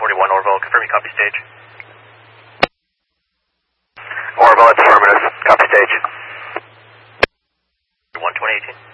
41 Orville, confirming copy stage. Orville, it's affirmative. Copy stage. 12018.